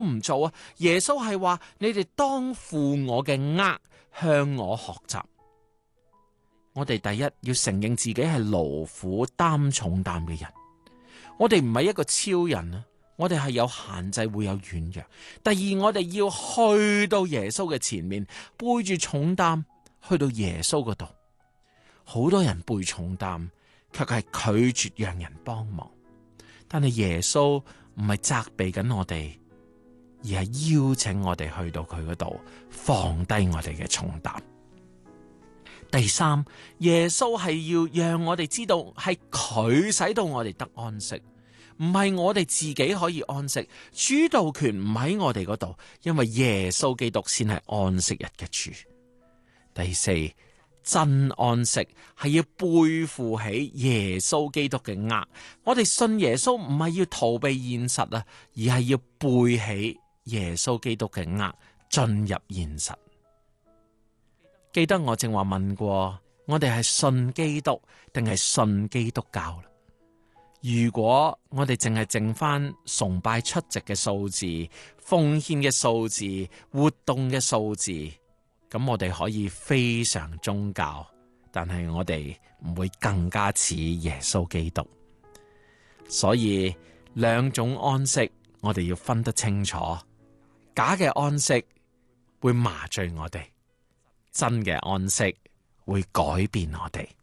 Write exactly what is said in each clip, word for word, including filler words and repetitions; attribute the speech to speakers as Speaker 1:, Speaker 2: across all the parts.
Speaker 1: 唔做啊。耶穌係話你哋當負我嘅軛，向我學習。我哋第一要承認自己係勞苦擔重擔嘅人，我哋唔係一個超人啊，我哋係有限制，會有軟弱。第二，我哋要去到耶穌嘅前面，背住重擔去到耶穌嗰度。好多人背重擔，卻係拒絕讓人幫忙。但係耶穌唔係責備緊我哋，而係邀請我哋去到佢嗰度，放低我哋嘅重擔。第三，耶穌係要讓我哋知道係佢使到我哋得安息，唔係我哋自己可以安息，主導權唔喺我哋嗰度，因為耶穌基督先係安息日嘅主。第四，真安息係要背負起耶穌基督嘅軛，我哋信耶穌唔係要逃避現實啊，而係要背起耶穌基督嘅軛，進入現實。記得我正話問過，我哋係信基督定係信基督教？如果我哋淨係剩翻崇拜出席嘅數字、奉獻嘅數字、活動嘅數字，咁我哋可以非常宗教，但係我哋唔會更加似耶穌基督。所以兩種安息我哋要分得清楚，假嘅安息會麻醉我哋，真嘅安息會改變我哋。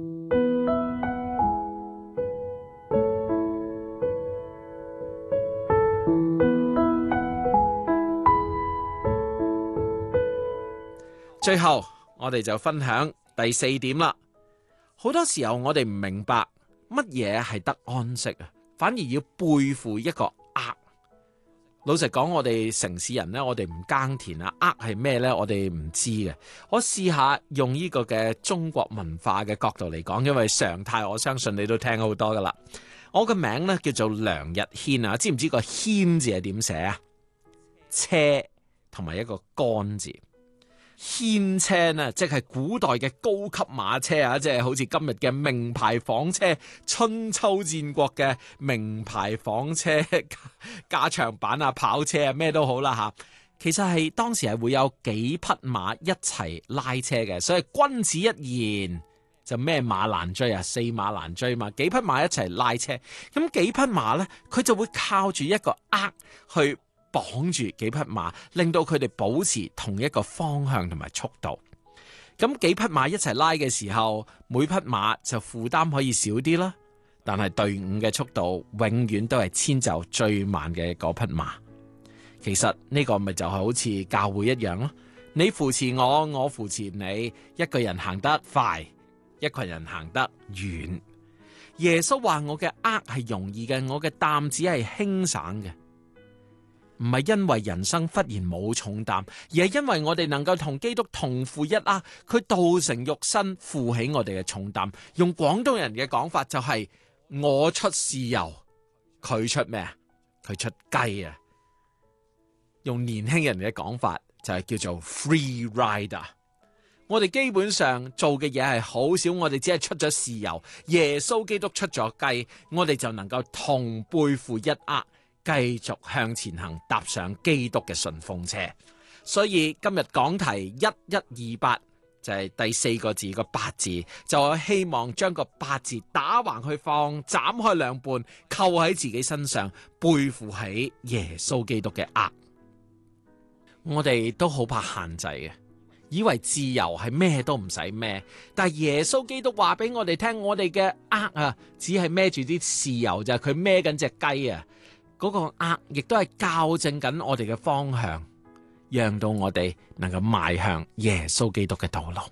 Speaker 1: 最後我哋就分享第四點啦。好多時候我哋唔明白乜嘢係得安息啊，反而要背負一個軛。老實講，我哋城市人呢，我哋唔耕田啊，軛係咩呢？我哋唔知嘅。我試下用呢個嘅中國文化嘅角度嚟講，因為常態我相信你都聽好多噶啦。我個名呢叫做梁日軒啊，知唔知個軒字係點寫啊？車同埋一個杆字。牽車呢，即係古代嘅高級馬車啊，即係好似今日嘅名牌房車，春秋戰國嘅名牌房車，加長版啊，跑車啊，咩都好啦吓。其實係當時係會有幾匹馬一齊拉車嘅，所以君子一言就咩馬難追啊，四馬難追嘛，幾匹馬一齊拉車，咁幾匹馬呢，佢就會靠住一個軛去綁住幾匹馬，令到佢哋保持同一個方向同埋速度。咁幾匹馬一齊拉嘅時候，每匹馬就負擔可以少啲啦，但係隊伍嘅速度永遠都係遷就最慢嘅嗰匹馬。其實呢個咪就係好似教會一樣咯，你扶持我，我扶持你，一個人行得快，一個人行得遠。耶穌話我嘅軛係容易嘅，我嘅擔子係輕省嘅。唔係因為人生忽然冇重擔，而係因為我哋能夠同基督同負一軛，佢道成肉身負起我哋嘅重擔。用廣東人嘅講法就係我出豉油，佢出咩啊？佢出雞啊！用年輕人嘅講法就係叫做 free rider。我哋基本上做嘅嘢係好少，我哋只係出咗豉油，耶穌基督出咗雞，我哋就能夠同背負一軛，繼續向前行，踏上基督嘅順風車。所以今日講題一一二八就係第四個字個八字，就我希望將個八字打橫去放，斬開兩半，扣喺自己身上，背負起耶穌基督嘅軛。我哋都好怕限制嘅，以為自由係咩都唔使孭，但係耶穌基督話俾我哋聽，我哋嘅軛啊，只係孭住啲豉油咋，佢孭緊隻雞啊！嗰個軛亦都係校正緊我哋嘅方向，讓到我哋能夠邁向耶穌基督嘅道路。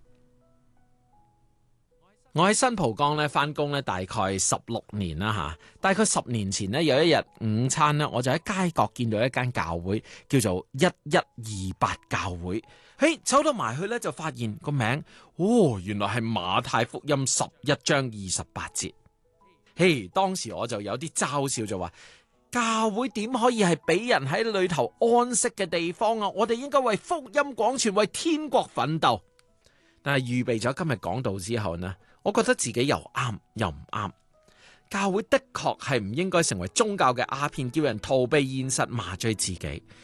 Speaker 1: 我喺新蒲崗咧翻工咧，大概十六年啦吓。大概十年前咧，有一日午餐咧，我就喺街角見到一間教會，叫做一一二八教會。嘿，走到埋去咧，就發現個名，哦，原來係馬太福音十一章二十八節。嘿，當時我就有啲嘲笑，就話，教會點可以係俾人喺裏頭安息嘅地方啊？我哋應該為福音廣傳，為天國奮鬥。但係預備咗今日講道之後呢，我覺得自己又啱又唔啱。 教會的確係唔應該成為宗教嘅鴉片，叫人逃避現實，麻醉自己。